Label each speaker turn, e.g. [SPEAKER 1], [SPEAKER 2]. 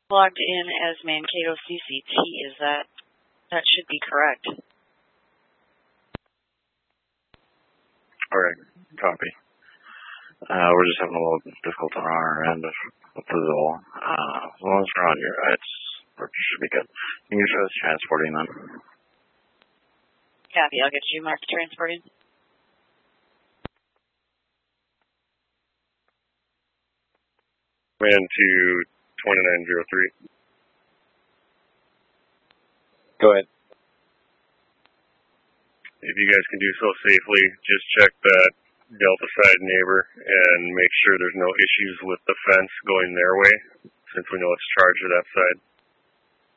[SPEAKER 1] logged in as Mankato CCT. That should be correct?
[SPEAKER 2] Alright, copy. We're just having a little difficulty on our end with the Zoll. As long as we're on your rights, we should be good. You can show us transporting then.
[SPEAKER 1] Copy, I'll get you marked transporting.
[SPEAKER 3] Man to 2903.
[SPEAKER 4] Go ahead.
[SPEAKER 3] If you guys can do so safely, just check that Delta side neighbor and make sure there's no issues with the fence going their way, since we know it's charged to that side.